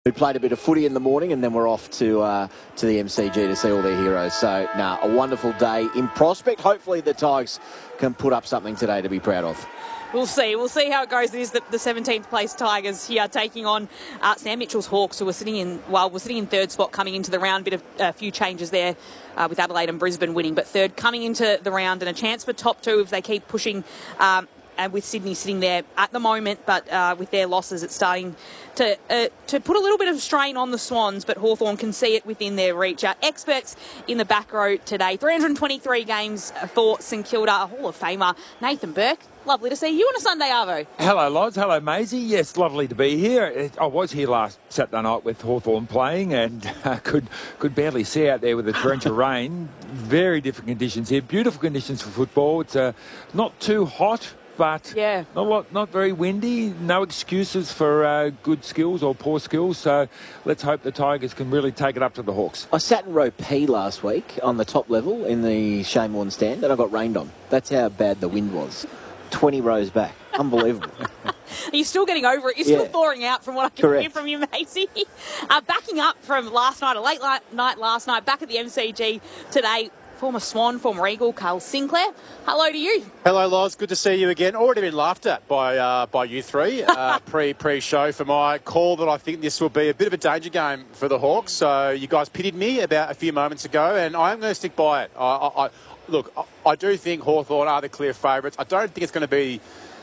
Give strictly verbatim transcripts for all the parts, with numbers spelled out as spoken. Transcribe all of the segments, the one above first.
We played a bit of footy in the morning and then we're off to uh, to the M C G to see all their heroes. So, nah, a wonderful day in prospect. Hopefully the Tigers can put up something today to be proud of. We'll see. We'll see how it goes. It is the, the seventeenth place Tigers here taking on uh, Sam Mitchell's Hawks, who were sitting in, well, we're sitting in third spot coming into the round. Bit of a uh, few changes there uh, with Adelaide and Brisbane winning, but third coming into the round and a chance for top two if they keep pushing. Um, And with Sydney sitting there at the moment, but uh, with their losses, it's starting to uh, to put a little bit of strain on the Swans, but Hawthorn can see it within their reach. Our experts in the back row today, three hundred twenty-three games for St Kilda, a Hall of Famer, Nathan Burke. Lovely to see you on a Sunday, Arvo. Hello, Loz. Hello, Maisie. Yes, lovely to be here. I was here last Saturday night with Hawthorn playing and uh, could could barely see out there with a torrential rain. Very different conditions here. Beautiful conditions for football. It's uh, not too hot, but yeah. not, lot, not very windy. No excuses for uh, good skills or poor skills. So let's hope the Tigers can really take it up to the Hawks. I sat in row P last week on the top level in the Shane Warne stand and I got rained on. That's how bad the wind was. twenty rows back. Unbelievable. Are you still getting over it? You're still yeah. thawing out from what I can Correct. hear from you, Maisie. Uh, backing up from last night, a late night last night, back at the M C G today, former Swan, former Eagle, Carl Sinclair. Hello to you. Hello, Loz. Good to see you again. Already been laughed at by uh, by you three uh, pre pre show for my call that I think this will be a bit of a danger game for the Hawks. So you guys pitied me about a few moments ago, and I am going to stick by it. I, I, I look, I, I do think Hawthorn are the clear favourites. I don't think it's going to be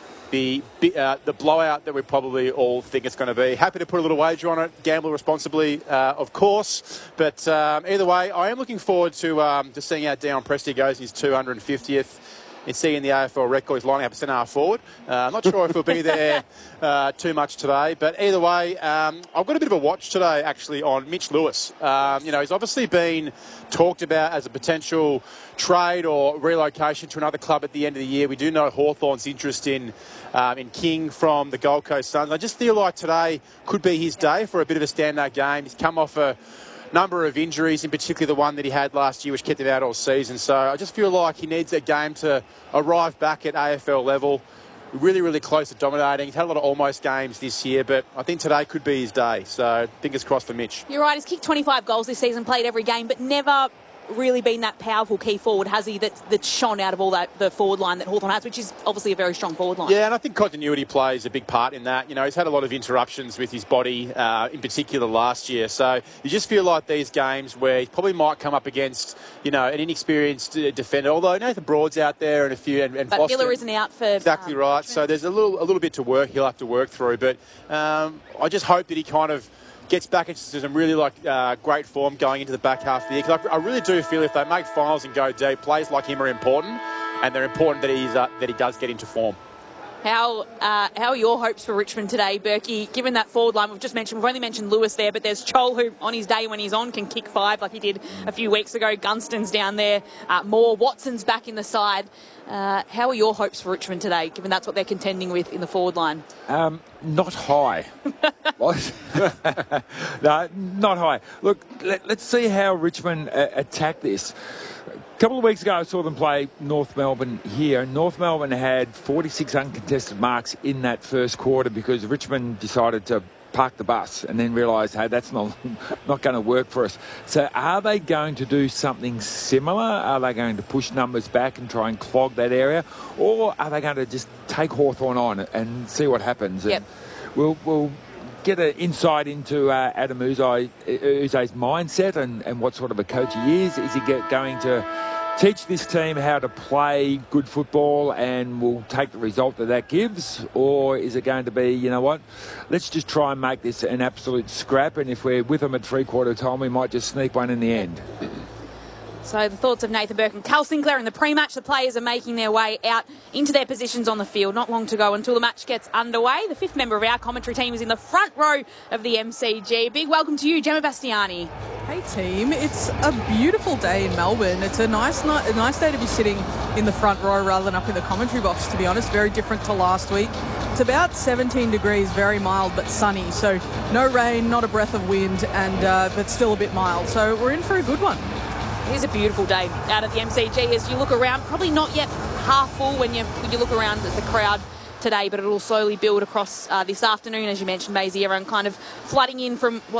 the uh, the blowout that we probably all think it's going to be. Happy to put a little wager on it. Gamble responsibly, uh, of course. But um, either way, I am looking forward to um, to seeing how Dion Presty goes in his two hundred fiftieth. And seeing the A F L record, he's lining up a centre half forward. Uh, I'm not sure if he'll be there uh, too much today. But either way, um, I've got a bit of a watch today, actually, on Mitch Lewis. Um, you know, he's obviously been talked about as a potential trade or relocation to another club at the end of the year. We do know Hawthorn's interest in um, in King from the Gold Coast Suns. I just feel like today could be his day for a bit of a standout game. He's come off a number of injuries, in particular the one that he had last year, which kept him out all season. So I just feel like he needs a game to arrive back at A F L level. Really, really close to dominating. He's had a lot of almost games this year, but I think today could be his day. So fingers crossed for Mitch. You're right. He's kicked twenty-five goals this season, played every game, but never really been that powerful key forward, has he, that's, that's shone out of all that the forward line that Hawthorn has, which is obviously a very strong forward line. Yeah, and I think continuity plays a big part in that. You know, he's had a lot of interruptions with his body, uh, in particular last year. So you just feel like these games where he probably might come up against, you know, an inexperienced defender, although Nathan Broad's out there and a few, and, and but Foster. Miller isn't out for... Exactly um, right. So there's a little, a little bit to work, he'll have to work through. But um, I just hope that he kind of gets back into some really like uh, great form going into the back half of the year. Because I, I really do feel if they make finals and go deep, players like him are important, and they're important that he's uh, that he does get into form. How uh, how are your hopes for Richmond today, Berkey? Given that forward line, we've just mentioned, we've only mentioned Lewis there, but there's Chol, who on his day when he's on can kick five like he did a few weeks ago. Gunston's down there, uh, Moore, Watson's back in the side. Uh, how are your hopes for Richmond today, given that's what they're contending with in the forward line? Um, not high. No, not high. Look, let, let's see how Richmond uh, attack this. A couple of weeks ago, I saw them play North Melbourne here. North Melbourne had forty-six uncontested marks in that first quarter because Richmond decided to park the bus and then realised, hey, that's not not going to work for us. So are they going to do something similar? Are they going to push numbers back and try and clog that area? Or are they going to just take Hawthorn on and see what happens? Yep. And we'll, we'll get an insight into uh, Adam Uze's mindset and, and what sort of a coach he is. Is he get, going to teach this team how to play good football and will take the result that that gives? Or is it going to be, you know what, let's just try and make this an absolute scrap, and if we're with them at three-quarter time, we might just sneak one in the end. So the thoughts of Nathan Burke and Carl Sinclair in the pre-match. The players are making their way out into their positions on the field. Not long to go until the match gets underway. The fifth member of our commentary team is in the front row of the M C G. Big welcome to you, Gemma Bastiani. Hey team, it's a beautiful day in Melbourne. It's a nice, ni- a nice day to be sitting in the front row rather than up in the commentary box, to be honest. Very different to last week. It's about seventeen degrees, very mild but sunny. So no rain, not a breath of wind, and uh, but still a bit mild. So we're in for a good one. It is a beautiful day out at the M C G as you look around. Probably not yet half full when you when you look around at the crowd today, but it'll slowly build across uh, this afternoon. As you mentioned, Maisie, everyone kind of flooding in from what